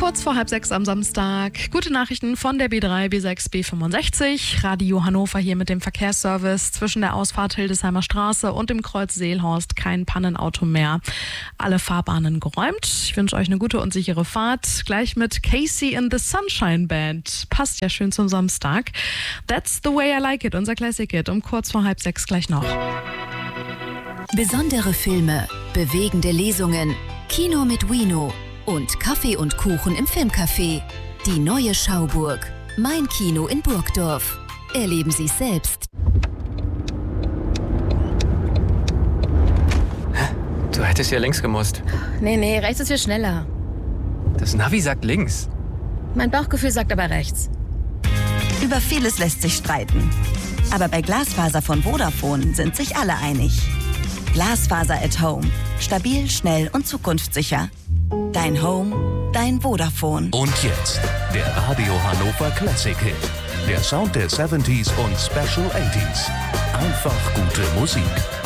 Kurz vor 5:30 am Samstag. Gute Nachrichten von der B3, B6, B65. Radio Hannover hier mit dem Verkehrsservice. Zwischen der Ausfahrt Hildesheimer Straße und dem Kreuz Seelhorst kein Pannenauto mehr. Alle Fahrbahnen geräumt. Ich wünsche euch eine gute und sichere Fahrt. Gleich mit Casey in the Sunshine Band. Passt ja schön zum Samstag. That's the way I like it, unser Classic Hit. Um kurz vor 5:30 gleich noch. Besondere Filme, bewegende Lesungen, Kino mit Wino und Kaffee und Kuchen im Filmcafé. Die neue Schauburg. Mein Kino in Burgdorf. Erleben Sie es selbst. Du hättest ja links gemusst. Nee, rechts ist viel schneller. Das Navi sagt links. Mein Bauchgefühl sagt aber rechts. Über vieles lässt sich streiten. Aber bei Glasfaser von Vodafone sind sich alle einig. Glasfaser at Home. Stabil, schnell und zukunftssicher. Dein Home, dein Vodafone. Und jetzt der Radio Hannover Classic Hit. Der Sound der 70s und Special 80s. Einfach gute Musik.